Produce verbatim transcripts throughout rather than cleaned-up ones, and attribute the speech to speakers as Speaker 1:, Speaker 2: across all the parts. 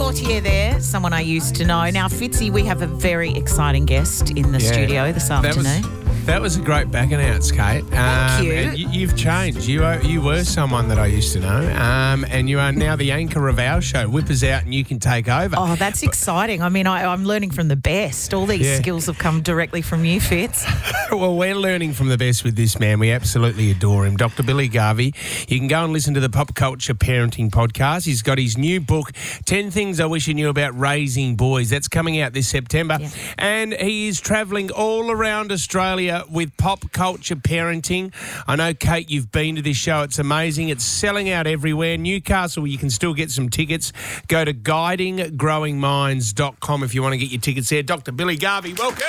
Speaker 1: Fortier there, someone I used to know. Now, Fitzy, we have a very exciting guest in the
Speaker 2: Yeah,
Speaker 1: studio this afternoon.
Speaker 2: That was, that was a great back announce, Kate. Um,
Speaker 1: Thank you.
Speaker 2: And you. You've changed. You are, you were someone that I used to know, um, and you are now the anchor of our show. Whip us out and you can take over.
Speaker 1: Oh, that's but, exciting. I mean, I, I'm learning from the best. All these yeah. skills have come directly from you, Fitz.
Speaker 2: Well, we're learning from the best with this man. We absolutely adore him. Doctor Billy Garvey. You can go and listen to the Pop Culture Parenting Podcast. He's got his new book, ten Things I Wish You Knew About Raising Boys. That's coming out this September. Yeah. And he is travelling all around Australia with Pop Culture Parenting. I know, Kate, you've been to this show. It's amazing. It's selling out everywhere. Newcastle, you can still get some tickets. Go to guiding growing minds dot com if you want to get your tickets there. Doctor Billy Garvey, welcome.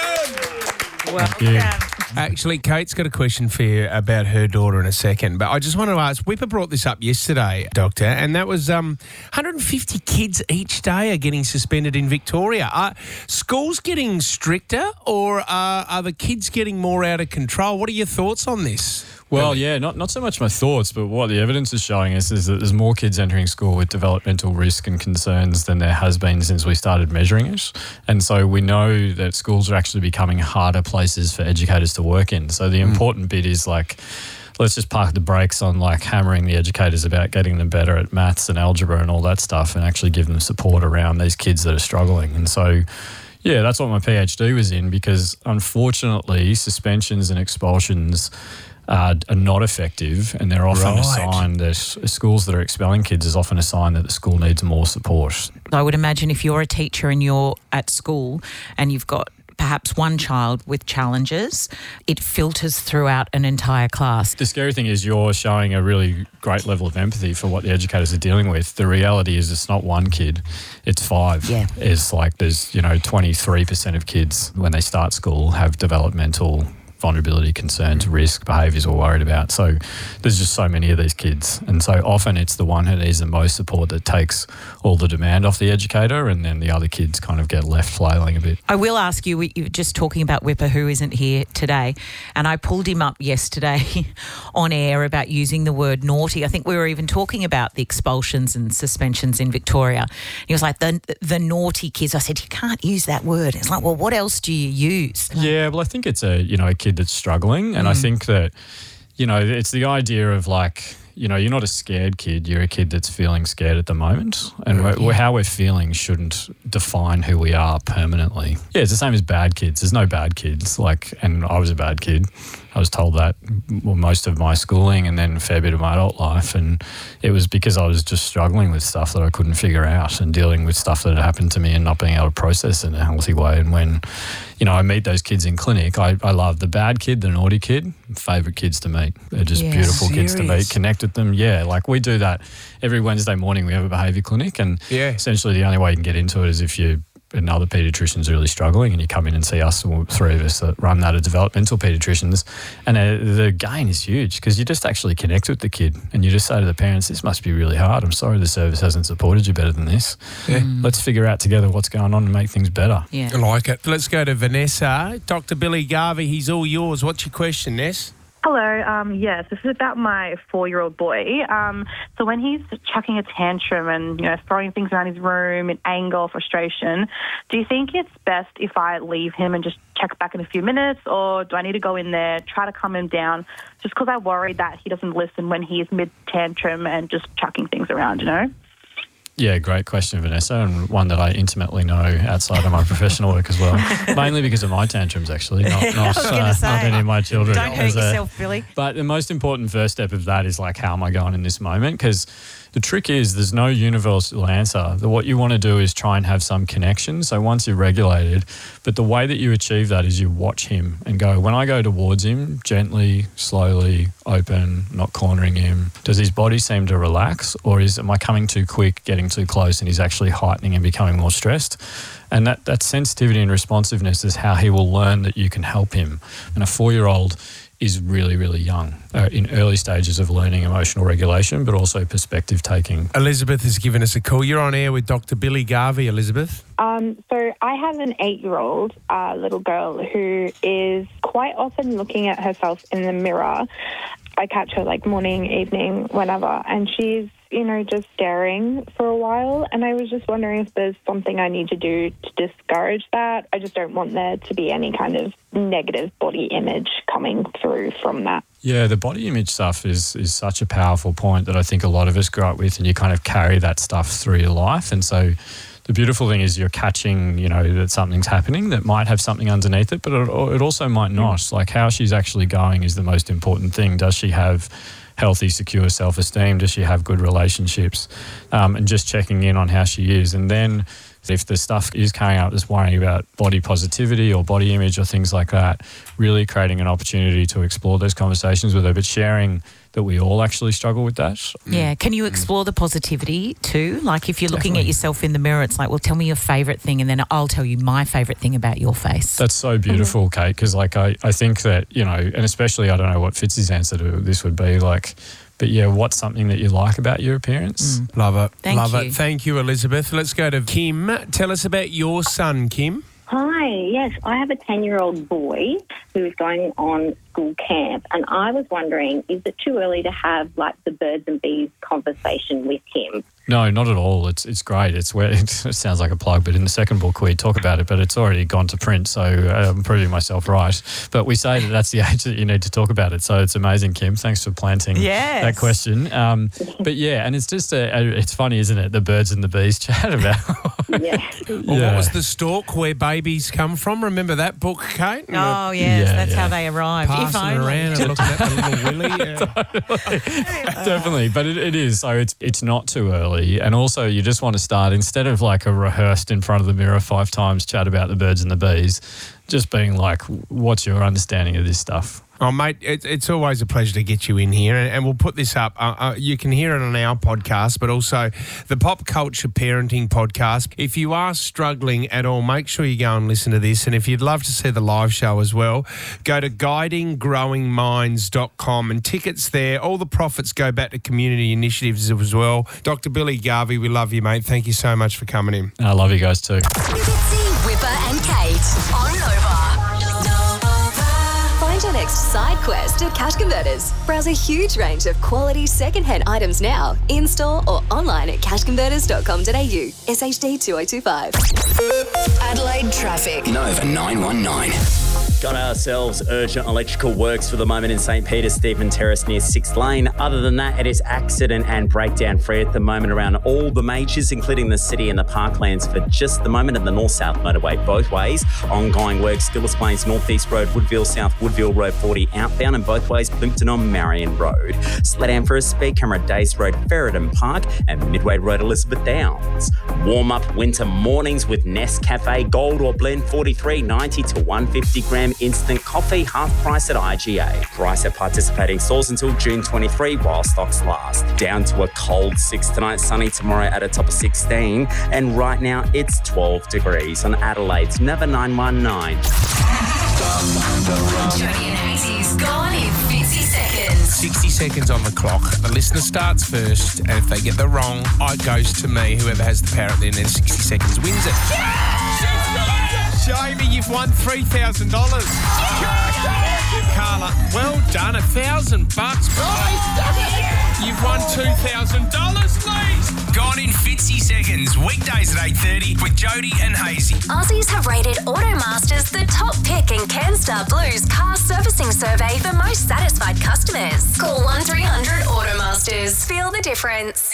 Speaker 1: Welcome.
Speaker 2: Actually, Kate's got a question for you about her daughter in a second, but I just want to ask, Whipper brought this up yesterday, Doctor, and that was um, one hundred fifty kids each day are getting suspended in Victoria. Are schools getting stricter, or are, are the kids getting more out of control? What are your thoughts on this?
Speaker 3: Well, yeah, not not so much my thoughts, but what the evidence is showing us is that there's more kids entering school with developmental risk and concerns than there has been since we started measuring it. And so we know that schools are actually becoming harder places for educators to work in. So the important mm. bit is like, let's just park the brakes on like hammering the educators about getting them better at maths and algebra and all that stuff, and actually give them support around these kids that are struggling. And so yeah, that's what my PhD was in, because unfortunately suspensions and expulsions Uh, are not effective, and they're often
Speaker 2: right.
Speaker 3: a sign that schools that are expelling kids is often a sign that the school needs more support.
Speaker 1: I would imagine if you're a teacher and you're at school and you've got perhaps one child with challenges, it filters throughout an entire class.
Speaker 3: The scary thing is you're showing a really great level of empathy for what the educators are dealing with. The reality is it's not one kid, it's five.
Speaker 1: Yeah.
Speaker 3: It's like there's, you know, twenty-three percent of kids when they start school have developmental vulnerability, concerns, risk, behaviours we're worried about. So there's just so many of these kids. And so often it's the one who needs the most support that takes all the demand off the educator, and then the other kids kind of get left flailing a bit.
Speaker 1: I will ask you, we, you were just talking about Whipper, who isn't here today, and I pulled him up yesterday on air about using the word naughty. I think we were even talking about the expulsions and suspensions in Victoria. He was like, the, the naughty kids. I said, you can't use that word. It's like, well, what else do you use?
Speaker 3: Yeah, well, I think it's a, you know, a kid that's struggling. And mm. I think that, you know, it's the idea of like, you know, you're not a scared kid, you're a kid that's feeling scared at the moment. And we're, we're, how we're feeling shouldn't define who we are permanently. Yeah, it's the same as bad kids. There's no bad kids. Like, and I was a bad kid. I was told that well, most of my schooling and then a fair bit of my adult life. And it was because I was just struggling with stuff that I couldn't figure out and dealing with stuff that had happened to me and not being able to process in a healthy way. And when, you know, I meet those kids in clinic, I, I love the bad kid, the naughty kid, favourite kids to meet. They're just yeah, beautiful serious? kids to meet, connect with them. Yeah, like we do that every Wednesday morning. We have a behaviour clinic, and yeah. essentially the only way you can get into it is if you another paediatrician's really struggling and you come in and see us, or three of us that run that are developmental paediatricians, and uh, the gain is huge because you just actually connect with the kid and you just say to the parents, this must be really hard. I'm sorry the service hasn't supported you better than this. Yeah. Mm. Let's figure out together what's going on and make things better.
Speaker 1: Yeah.
Speaker 2: I like it. Let's go to Vanessa. Doctor Billy Garvey, he's all yours. What's your question, Ness?
Speaker 4: Hello. Um, yes, this is about my four-year-old boy. Um, so when he's chucking a tantrum and, you know, throwing things around his room in anger or frustration, do you think it's best if I leave him and just check back in a few minutes, or do I need to go in there, try to calm him down, just because I worry that he doesn't listen when he's mid-tantrum and just chucking things around, you know?
Speaker 3: Yeah, great question, Vanessa, and one that I intimately know outside of my professional work as well. Mainly because of my tantrums, actually, not, not, uh, not any of my children.
Speaker 1: Don't hurt yourself, Billy.
Speaker 3: But the most important first step of that is like, how am I going in this moment? Because the trick is there's no universal answer. The, what you want to do is try and have some connection. So once you're regulated, but the way that you achieve that is you watch him and go, when I go towards him, gently, slowly, open, not cornering him, does his body seem to relax, or is am I coming too quick, getting too close, and he's actually heightening and becoming more stressed? And that, that sensitivity and responsiveness is how he will learn that you can help him. And a four-year-old is really, really young, uh, in early stages of learning emotional regulation, but also perspective taking.
Speaker 2: Elizabeth has given us a call. You're on air with Doctor Billy Garvey, Elizabeth.
Speaker 5: Um, so I have an eight-year-old uh, little girl who is quite often looking at herself in the mirror. I catch her like morning, evening, whenever, and she's you know, just staring for a while. And I was just wondering if there's something I need to do to discourage that. I just don't want there to be any kind of negative body image coming through from that.
Speaker 3: Yeah, the body image stuff is is such a powerful point that I think a lot of us grow up with, and you kind of carry that stuff through your life. And so the beautiful thing is you're catching, you know, that something's happening that might have something underneath it, but it, it also might not. Like how she's actually going is the most important thing. Does she have healthy, secure self-esteem? Does she have good relationships? Um, and just checking in on how she is. And then if the stuff is coming up that's worrying about body positivity or body image or things like that, really creating an opportunity to explore those conversations with her, but sharing that we all actually struggle with that.
Speaker 1: Yeah. Can you explore the positivity too? Like if you're looking
Speaker 3: Definitely.
Speaker 1: at yourself in the mirror, it's like, well, tell me your favourite thing and then I'll tell you my favourite thing about your face.
Speaker 3: That's so beautiful, Kate, because like I, I think that, you know, and especially I don't know what Fitz's answer to this would be like, but yeah, what's something that you like about your appearance?
Speaker 2: Mm. Love it.
Speaker 1: Thank
Speaker 2: Love
Speaker 1: you.
Speaker 2: it. Thank you, Elizabeth. Let's go to Kim. Tell us about your son, Kim.
Speaker 6: Hi, yes, I have a ten-year-old boy who is going on school camp, and I was wondering, is it too early to have like the birds and bees conversation with him?
Speaker 3: No, not at all. It's it's great. It's where it sounds like a plug, but in the second book we talk about it, but it's already gone to print, so I'm proving myself right. But we say that that's the age that you need to talk about it. So it's amazing, Kim. Thanks for planting
Speaker 1: Yes.
Speaker 3: that question. Um, but yeah, and it's just a, a, it's funny, isn't it? The birds and the bees chat about.
Speaker 6: Yeah.
Speaker 2: Well, what was the stalk where babies come from? Remember that book, Kate?
Speaker 1: Oh, yes,
Speaker 3: Yeah,
Speaker 1: that's
Speaker 3: yeah.
Speaker 1: how they arrived. If
Speaker 2: Passing
Speaker 1: only.
Speaker 2: around and looking at the little willy. Yeah.
Speaker 3: Definitely, but it, it is. So it's it's not too early. And also you just want to start, instead of like a rehearsed in front of the mirror five times chat about the birds and the bees, just being like, what's your understanding of this stuff?
Speaker 2: Oh, mate, it, it's always a pleasure to get you in here, and, and we'll put this up. Uh, uh, you can hear it on our podcast, but also the Pop Culture Parenting podcast. If you are struggling at all, make sure you go and listen to this. And if you'd love to see the live show as well, go to guiding growing minds dot com and tickets there. All the profits go back to community initiatives as well. Doctor Billy Garvey, we love you, mate. Thank you so much for coming in.
Speaker 3: I love you guys too.
Speaker 7: Fitzy, Whipper and Kate on Nova. Find your next side quest at Cash Converters. Browse a huge range of quality second-hand items now, in-store or online at cash converters dot com dot a u. S H D two oh two five. Adelaide traffic.
Speaker 8: Nova nine one nine.
Speaker 9: Got ourselves urgent electrical works for the moment in St Peter's Stephen Terrace near sixth Lane. Other than that, it is accident and breakdown free at the moment around all the majors, including the city and the parklands for just the moment, and the north-south motorway both ways. Ongoing work, Stillers Plains, North East Road, Woodville South, Woodville Road forty outbound, and both ways, Plimpton on Marion Road. Slow down for a speed camera, Days Road, Ferryden Park, and Midway Road, Elizabeth Downs. Warm up winter mornings with Nest Cafe, Gold or Blend, forty-three ninety to one fifty gram instant coffee, half price at I G A. Price at participating stores until June twenty-third while stocks last. Down to a cold six tonight, sunny tomorrow at a top of sixteen, and right now it's twelve degrees on Adelaide's Nova nine one nine.
Speaker 7: Jody and Hazy's gone in fifty seconds.
Speaker 2: sixty seconds on the clock. The listener starts first, and if they get the wrong, it goes to me. Whoever has the power at the end of sixty seconds wins it. Jamie, you've won three thousand dollars. Carla, well done. A thousand bucks. You've won two thousand dollars, Lee.
Speaker 8: Gone in fifty seconds. Weekdays at eight thirty with Jody and Hazy.
Speaker 7: Aussies have rated Automasters the top pick in CanStar Blue's car servicing survey for most satisfied customers. Call one three hundred Automasters. Feel the difference.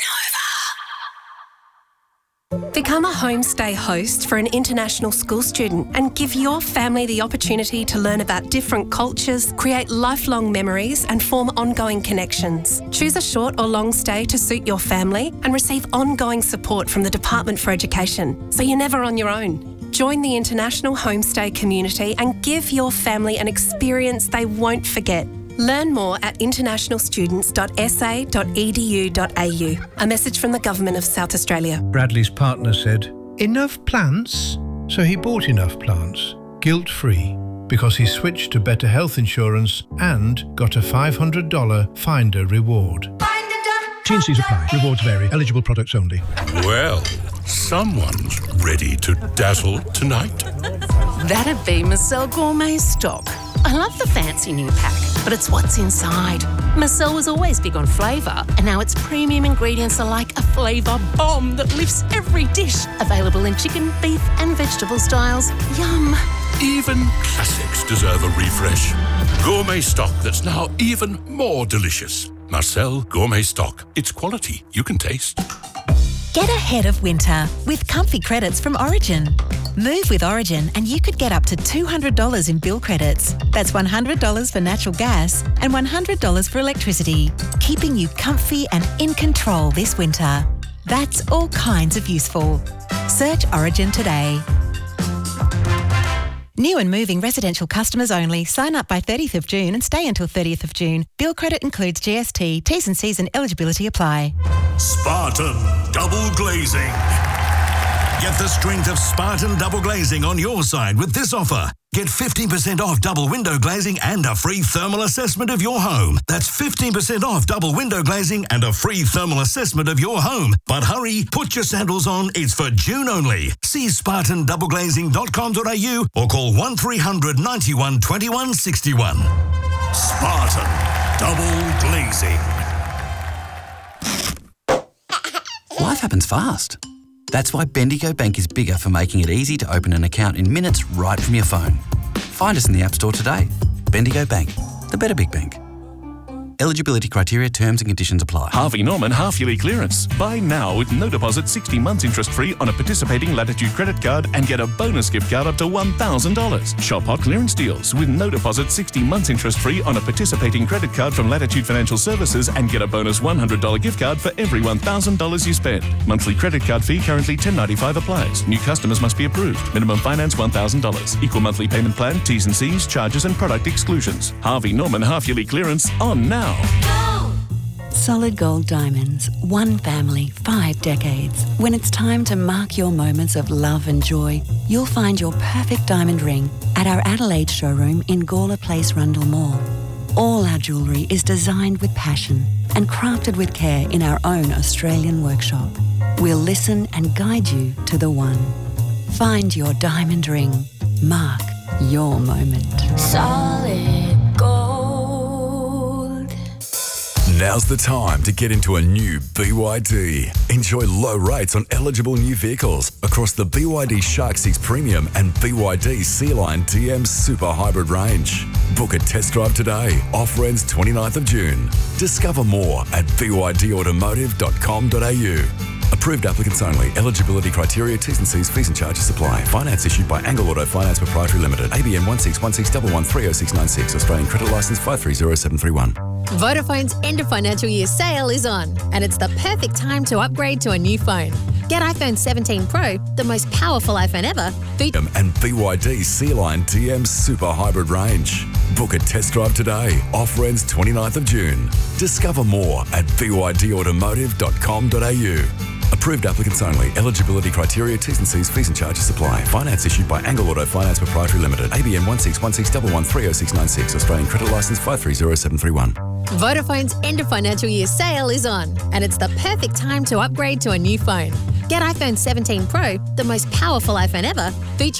Speaker 10: Become a homestay host for an international school student and give your family the opportunity to learn about different cultures, create lifelong memories and form ongoing connections. Choose a short or long stay to suit your family and receive ongoing support from the Department for Education, so you're never on your own. Join the international homestay community and give your family an experience they won't forget. Learn more at international students dot s a dot e d u dot a u. A message from the Government of South Australia.
Speaker 11: Bradley's partner said, "Enough plants?" So he bought enough plants, guilt-free, because he switched to Better Health Insurance and got a five hundred dollars Finder reward.
Speaker 12: T and C's apply. Rewards vary. Eligible products only.
Speaker 13: Well, someone's ready to dazzle tonight.
Speaker 14: That'd be Marcel Gourmet stock. I love the fancy new pack.
Speaker 10: but it's what's inside. Marcel was always big on flavour, and now its premium ingredients are like a flavour bomb that lifts every dish. Available in chicken, beef and vegetable styles. Yum.
Speaker 13: Even classics deserve a refresh. Gourmet stock that's now even more delicious. Marcel Gourmet Stock. It's quality you can taste.
Speaker 14: Get ahead of winter with comfy credits from Origin. Move with Origin and you could get up to two hundred dollars in bill credits. That's one hundred dollars for natural gas and one hundred dollars for electricity, keeping you comfy and in control this winter. That's all kinds of useful. Search Origin today. New and moving residential customers only. Sign up by thirtieth of June and stay until thirtieth of June. Bill credit includes G S T. T's and C's and eligibility apply.
Speaker 15: Spartan Double Glazing. Get the strength of Spartan Double Glazing on your side with this offer. Get fifteen percent off double window glazing and a free thermal assessment of your home. That's fifteen percent off double window glazing and a free thermal assessment of your home. But hurry, put your sandals on. It's for June only. See spartan double glazing dot com dot a u or call one three hundred ninety-one twenty-one sixty-one. Spartan Double Glazing.
Speaker 16: Life happens fast. That's why Bendigo Bank is bigger for making it easy to open an account in minutes right from your phone. Find us in the App Store today. Bendigo Bank, the better big bank. Eligibility criteria, terms and conditions apply.
Speaker 17: Harvey Norman half-yearly clearance. Buy now with no deposit, sixty months interest-free on a participating Latitude credit card and get a bonus gift card up to one thousand dollars. Shop hot clearance deals with no deposit, sixty months interest-free on a participating credit card from Latitude Financial Services and get a bonus one hundred dollars gift card for every one thousand dollars you spend. Monthly credit card fee currently ten dollars ninety-five applies. New customers must be approved. Minimum finance one thousand dollars. Equal monthly payment plan, T's and C's, charges and product exclusions. Harvey Norman half-yearly clearance on now.
Speaker 18: Solid Gold Diamonds. One family, five decades. When it's time to mark your moments of love and joy, you'll find your perfect diamond ring at our Adelaide showroom in Gawler Place, Rundle Mall. All our jewellery is designed with passion and crafted with care in our own Australian workshop. We'll listen and guide you to the one. Find your diamond ring. Mark your moment.
Speaker 19: Solid Gold.
Speaker 20: Now's the time to get into a new B Y D. Enjoy low rates on eligible new vehicles across the B Y D Shark six Premium and B Y D Sea-Line D M Super Hybrid range. Book a test drive today. Offer ends twenty-ninth of June. Discover more at b y d automotive dot com dot a u. Approved applicants only. Eligibility criteria, T's and C's, fees and charges apply. Finance issued by Angle Auto Finance Proprietary Limited. A B N one six one six one one three oh six nine six. Australian credit licence five three zero seven three one.
Speaker 21: Vodafone's end of financial year sale is on, and it's the perfect time to upgrade to a new phone. Get iPhone seventeen Pro, the most powerful iPhone ever. Fe-
Speaker 20: and B Y D Sea-Line D M Super Hybrid range. Book a test drive today. Offer ends twenty-ninth of June. Discover more at b y d automotive dot com dot a u. Approved applicants only. Eligibility criteria, T's and C's, fees and charges apply. Finance issued by Angle Auto Finance Proprietary Limited. A B N one six one six one one three oh six nine six. Australian credit licence five three zero seven three one.
Speaker 21: Vodafone's end of financial year sale is on, and it's the perfect time to upgrade to a new phone. Get iPhone seventeen Pro, the most powerful iPhone ever. Featuring